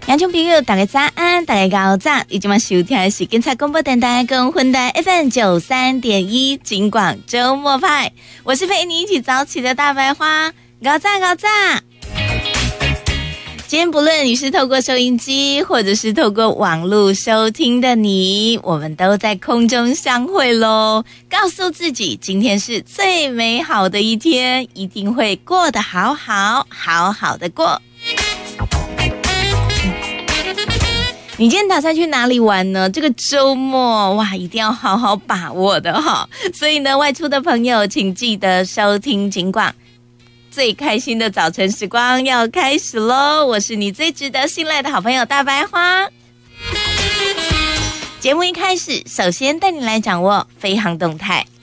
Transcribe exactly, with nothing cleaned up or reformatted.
听众朋友大家早安，大家高早，你今晚收听的是警察广播电台跟混台 F M 九三点一警广周末派，我是陪你一起早起的大白花，高早高早。今天不论你是透过收音机或者是透过网络收听的你，我们都在空中相会咯，告诉自己今天是最美好的一天，一定会过得好好好好的过。你今天打算去哪里玩呢？这个周末哇，一定要好好把握的哈。所以呢，外出的朋友请记得收听警广，最开心的早晨时光要开始咯。我是你最值得信赖的好朋友大白花。节目一开始，首先带你来掌握飞航动态。